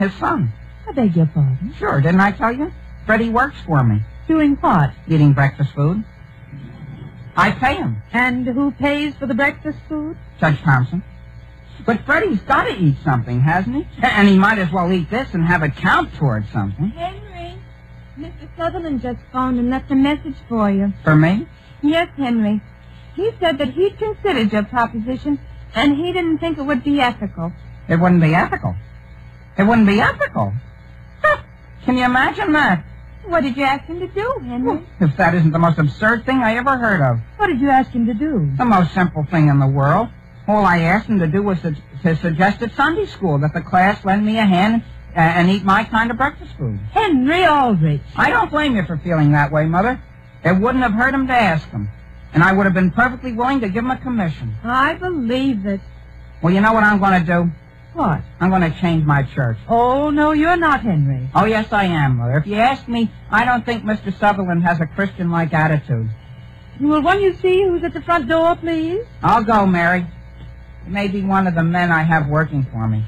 His son. I beg your pardon? Sure, didn't I tell you? Freddie works for me. Doing what? Eating breakfast food. I pay him. And who pays for the breakfast food? Judge Thompson. But Freddie's got to eat something, hasn't he? And he might as well eat this and have it count towards something. Henry, Mr. Sutherland just phoned and left a message for you. For me? Yes, Henry. He said that he'd considered your proposition, and he didn't think it would be ethical. It wouldn't be ethical. It wouldn't be ethical. Huh. Can you imagine that? What did you ask him to do, Henry? If that isn't the most absurd thing I ever heard of. What did you ask him to do? The most simple thing in the world. All I asked him to do was to suggest at Sunday school that the class lend me a hand and eat my kind of breakfast food. Henry Aldrich. I don't blame you for feeling that way, Mother. It wouldn't have hurt him to ask him. And I would have been perfectly willing to give him a commission. I believe it. Well, you know what I'm going to do? What? I'm going to change my church. Oh, no, you're not, Henry. Oh, yes, I am, Mother. If you ask me, I don't think Mr. Sutherland has a Christian-like attitude. Will one you see who's at the front door, please? I'll go, Mary. He may be one of the men I have working for me.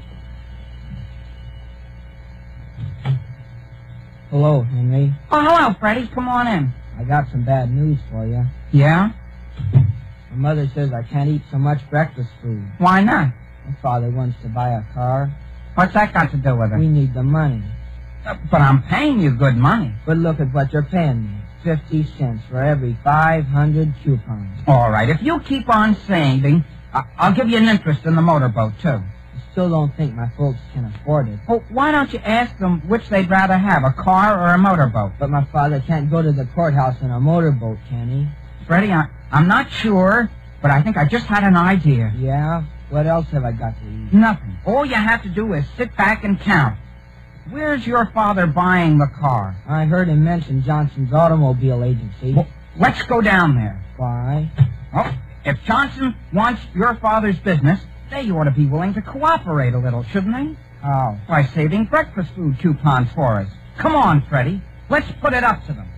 Hello, Henry. Oh, hello, Freddie. Come on in. I got some bad news for you. Yeah? My mother says I can't eat so much breakfast food. Why not? My father wants to buy a car. What's that got to do with it? We need the money. But I'm paying you good money. But look at what you're paying me. 50 cents for every 500 coupons. All right, if you keep on saving, I'll give you an interest in the motorboat, too. I still don't think my folks can afford it. Well, why don't you ask them which they'd rather have, a car or a motorboat? But my father can't go to the courthouse in a motorboat, can he? Freddie, I'm not sure, but I think I just had an idea. Yeah? What else have I got to eat? Nothing. All you have to do is sit back and count. Where's your father buying the car? I heard him mention Johnson's Automobile Agency. Well, let's go down there. Why? Well, if Johnson wants your father's business, they ought to be willing to cooperate a little, shouldn't they? How? By saving breakfast food coupons for us. Come on, Freddie. Let's put it up to them.